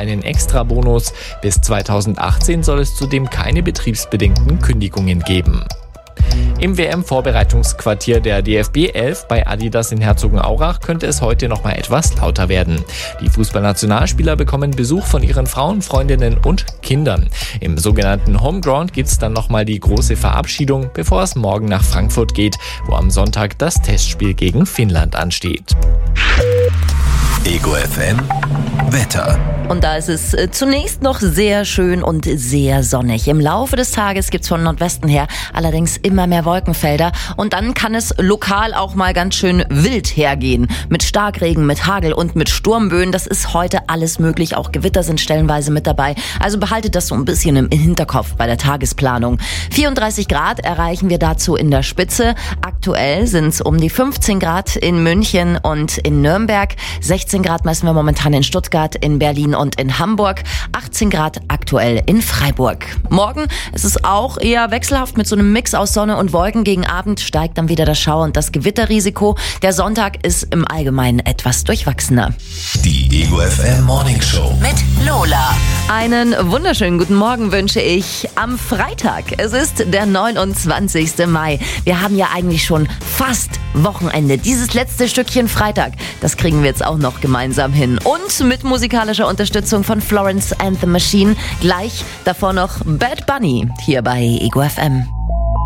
einen Extrabonus. Bis 2018 soll es zudem keine betriebsbedingten Kündigungen geben. Im WM-Vorbereitungsquartier der DFB 11 bei Adidas in Herzogenaurach könnte es heute noch mal etwas lauter werden. Die Fußballnationalspieler bekommen Besuch von ihren Frauen, Freundinnen und Kindern. Im sogenannten Homeground gibt es dann noch mal die große Verabschiedung, bevor es morgen nach Frankfurt geht, wo am Sonntag das Testspiel gegen Finnland ansteht. Ego FM Wetter. Und da ist es zunächst noch sehr schön und sehr sonnig. Im Laufe des Tages gibt es von Nordwesten her allerdings immer mehr Wolkenfelder. Und dann kann es lokal auch mal ganz schön wild hergehen. Mit Starkregen, mit Hagel und mit Sturmböen. Das ist heute alles möglich. Auch Gewitter sind stellenweise mit dabei. Also behaltet das so ein bisschen im Hinterkopf bei der Tagesplanung. 34 Grad erreichen wir dazu in der Spitze. Aktuell sind es um die 15 Grad in München und in Nürnberg. 16 Grad messen wir momentan in Stuttgart, in Berlin und in Hamburg. 18 Grad aktuell in Freiburg. Morgen ist es auch eher wechselhaft mit so einem Mix aus Sonne und Wolken. Gegen Abend steigt dann wieder das Schauer- und das Gewitterrisiko. Der Sonntag ist im Allgemeinen etwas durchwachsener. Die Ego FM Morning Show Mit Lola. Einen wunderschönen guten Morgen wünsche ich am Freitag. Es ist der 29. Mai. Wir haben ja eigentlich schon fast Wochenende. Dieses letzte Stückchen Freitag, das kriegen wir jetzt auch noch gemeinsam hin. Und mit musikalischer Unterstützung von Florence and the Machine. Gleich davor noch Bad Bunny hier bei Ego FM.